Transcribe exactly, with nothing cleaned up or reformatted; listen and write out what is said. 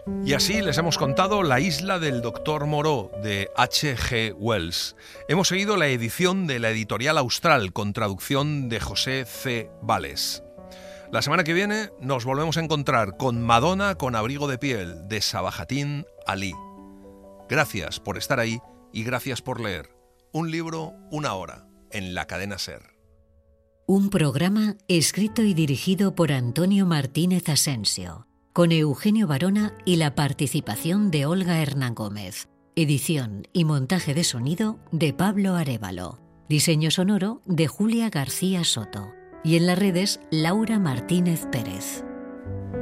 Y así les hemos contado La isla del doctor Moreau, de H G Wells. Hemos seguido la edición de la Editorial Austral, con traducción de José C. Vales. La semana que viene nos volvemos a encontrar con Madonna con abrigo de piel, de Sabahattin Ali. Gracias por estar ahí y gracias por leer. Un libro, una hora, en la cadena SER. Un programa escrito y dirigido por Antonio Martínez Asensio, con Eugenio Barona y la participación de Olga Hernán Gómez. Edición y montaje de sonido de Pablo Arévalo. Diseño sonoro de Julia García Soto. Y en las redes, Laura Martínez Pérez.